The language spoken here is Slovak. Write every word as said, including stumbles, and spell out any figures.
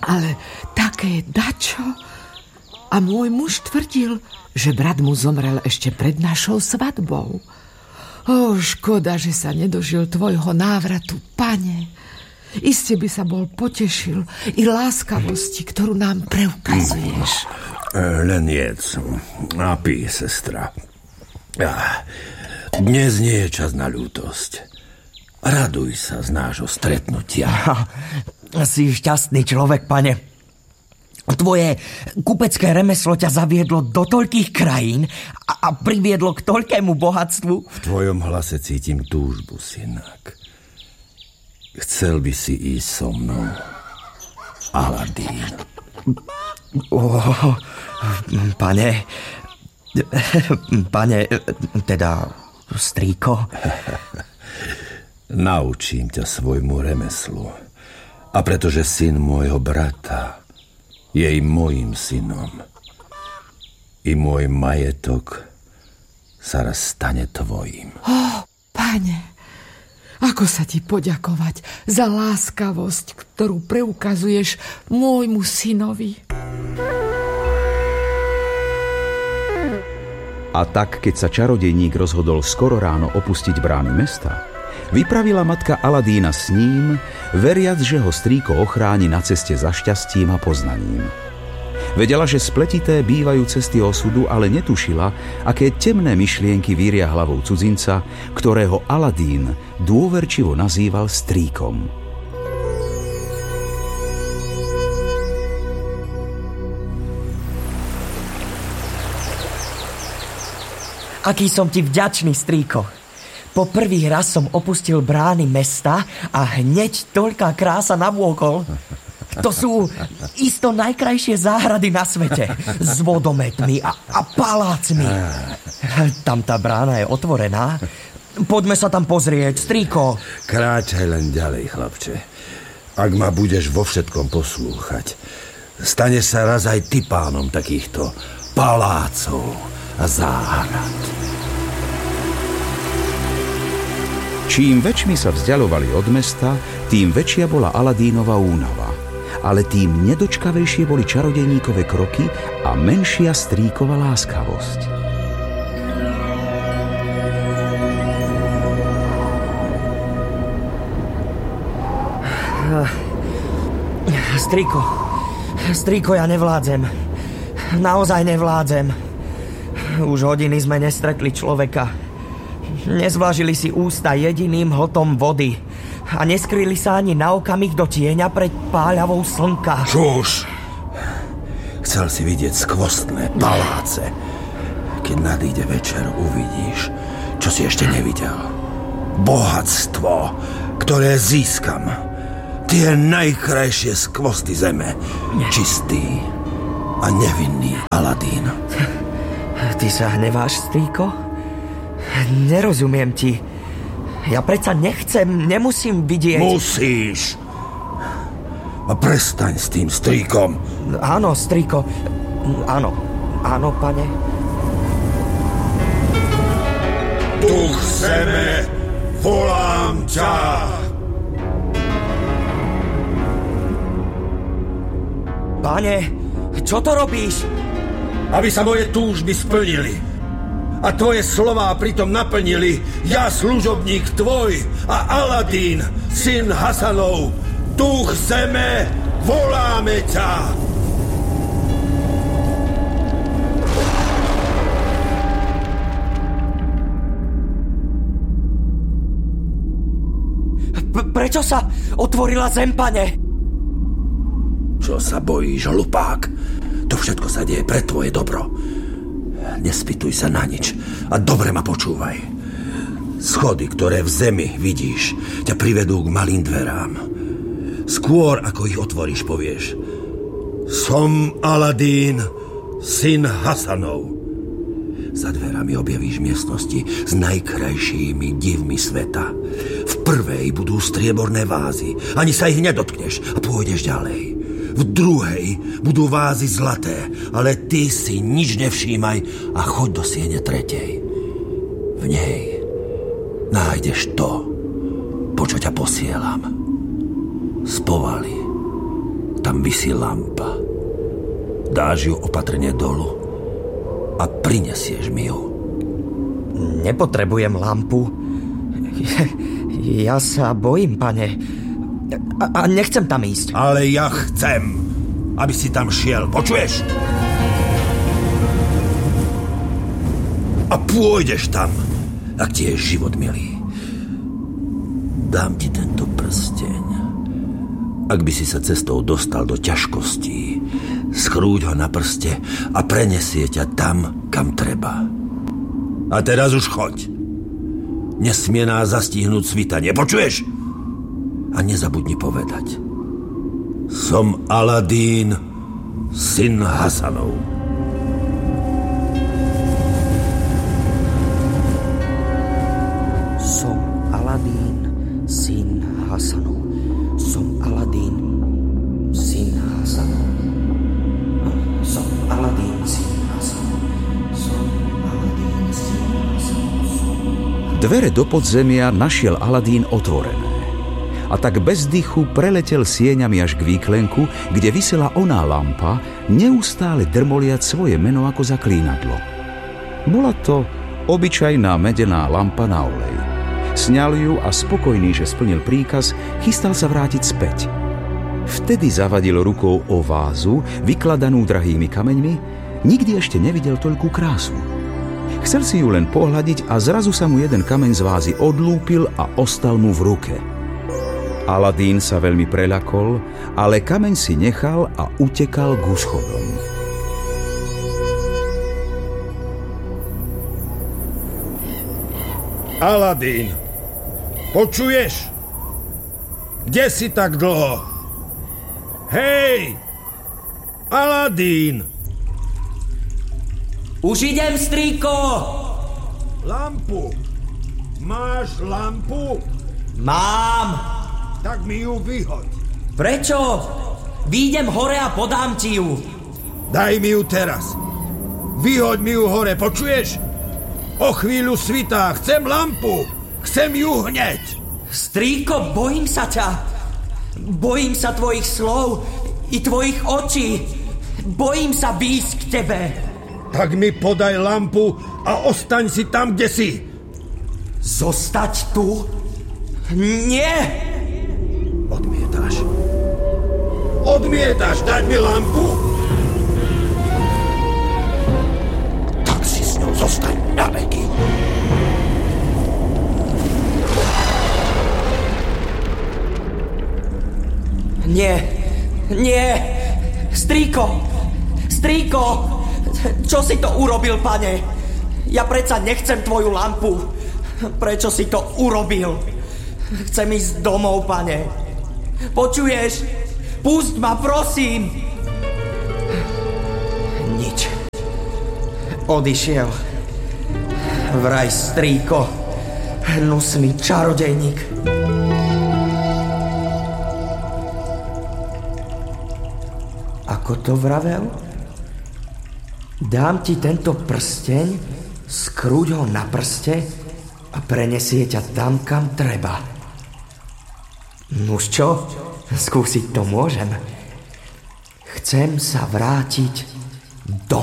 Ale také dačo. A môj muž tvrdil, že brat mu zomrel ešte pred našou svadbou. Ó, škoda, že sa nedožil tvojho návratu, pane. Iste by sa bol potešil i láskavosti, ktorú nám preukazuješ. Len jedz. Napij, sestra. Dnes nie je čas na ľútosť. Raduj sa z nášho stretnutia. Si šťastný človek, pane. Tvoje kupecké remeslo ťa zaviedlo do toľkých krajín a, a priviedlo k toľkému bohatstvu. V tvojom hlase cítim túžbu, synak. Chcel by si ísť so mnou, Aladín. Oh, pane, pane, teda strýko. Naučím ťa svojmu remeslu. A pretože syn môjho brata je i mojím synom, i môj majetok sa raz stane tvojím. Oh, pane, ako sa ti poďakovať za láskavosť, ktorú preukazuješ môjmu synovi. A tak, keď sa čarodejník rozhodol skoro ráno opustiť brány mesta, vypravila matka Aladína s ním, veriac, že ho strýko ochráni na ceste za šťastím a poznaním. Vedela, že spletité bývajú cesty osudu, ale netušila, aké temné myšlienky víria hlavou cudzinca, ktorého Aladín dôverčivo nazýval strýkom. Aký som ti vďačný, strýko. Po prvý raz som opustil brány mesta a hneď toľká krása navôkol. To sú isto najkrajšie záhrady na svete. S vodometmi a, a palácmi. Tam tá brána je otvorená. Poďme sa tam pozrieť, strýko. Kráčaj len ďalej, chlapče. Ak ma budeš vo všetkom poslúchať, stane sa raz aj ty pánom takýchto palácov a záhrad. Čím väčšmi sa vzdialovali od mesta, tým väčšia bola Aladínova únava. Ale tým nedočkavejšie boli čarodejníkove kroky a menšia strýkova láskavosť. Strýko, strýko, ja nevládzem. Naozaj nevládzem. Už hodiny sme nestretli človeka. Nezvlažili si ústa jediným hltom vody a neskryli sa ani na okamih do tieňa pred páľavou slnka. Čuž! Chcel si vidieť skvostné paláce. Keď nadíde večer, uvidíš, čo si ešte nevidel. Bohatstvo, ktoré získam. Tie najkrajšie skvosty zeme. Čistý a nevinný Aladín. Ty sa hneváš, strýko? Nerozumiem ti. Ja predsa nechcem, nemusím vidieť... Musíš. A prestaň s tým strýkom. Áno, strýko. Áno, áno, pane. Duch zeme, volám ťa. Pane, čo to robíš? Aby sa moje túžby splnili a tvoje slová pritom naplnili, ja, služobník tvoj a Aladín, syn Hasanov, duch zeme, voláme ťa. P- prečo sa otvorila zem, pane? Čo sa bojíš, hlupák? To všetko sa deje pre tvoje dobro. Nespýtuj sa na nič a dobre ma počúvaj. Schody, ktoré v zemi vidíš, ťa privedú k malým dverám. Skôr, ako ich otvoríš, povieš: Som Aladín, syn Hasanov. Za dverami objavíš miestnosti s najkrajšími divmi sveta. V prvej budú strieborné vázy, ani sa ich nedotkneš a pôjdeš ďalej. V druhej budú vázy zlaté, ale ty si nič nevšímaj a choď do siene tretej. V nej nájdeš to, po čo ťa posielam. Z povaly. Tam Tam visí lampa. Dáš ju opatrne dolu a prinesieš mi ju. Nepotrebujem lampu. Ja sa bojím, pane. A, a nechcem tam ísť. Ale ja chcem, aby si tam šiel. Počuješ? A pôjdeš tam, ak ti je život milý. Dám ti tento prsteň. Ak by si sa cestou dostal do ťažkostí, schrúď ho na prste a prenesie ťa tam, kam treba. A teraz už choď. Nesmie nás zastihnúť svitanie. Počuješ? A nezabudni povedať. Som Aladín, syn Hasanov. Som Aladín, syn Hasanov. Som Aladín, syn Hasanov. Som Aladín, syn Hasanov. Som Aladín, syn Hasanov. Dvere do podzemia našiel Aladín otvorené. A tak bez dychu preletel sieňami až k výklenku, kde visela oná lampa, neustále drmoliať svoje meno ako zaklínadlo. Bola to obyčajná medená lampa na olej. Sňal ju a spokojný, že splnil príkaz, chystal sa vrátiť späť. Vtedy zavadil rukou o vázu, vykladanú drahými kameňmi, nikdy ešte nevidel toľkú krásu. Chcel si ju len pohľadiť a zrazu sa mu jeden kameň z vázy odlúpil a ostal mu v ruke. Aladín sa veľmi preľakol, ale kameň si nechal a utekal k úschodom. Aladín, počuješ? Kde si tak dlho? Hej! Aladín! Už idem, strýko! Lampu! Máš lampu? Mám! Tak mi ju vyhoď. Prečo? Výjdem hore a podám ti ju. Daj mi ju teraz. Vyhoď mi ju hore, počuješ? O chvíľu svitá, chcem lampu. Chcem ju hneď. Strýko, bojím sa ťa. Bojím sa tvojich slov i tvojich očí. Bojím sa výjsť k tebe. Tak mi podaj lampu a ostaň si tam, kde si. Zostať tu? Nie! Odmietaš. Odmietaš dať mi lampu? Tak si s ňou zostaň na veky. Nie, nie! Strýko! Strýko! Čo si to urobil, pane? Ja predsa nechcem tvoju lampu. Prečo si to urobil? Chcem ísť domov, pane. Počuješ? Pusť ma, prosím! Nič. Odišiel. Vraj strýko. Hnusný čarodejník. Ako to vravel? Dám ti tento prsteň, skrúď ho na prste a prenesie ťa tam, kam treba. Nuž čo? Skúsiť to môžem. Chcem sa vrátiť domov.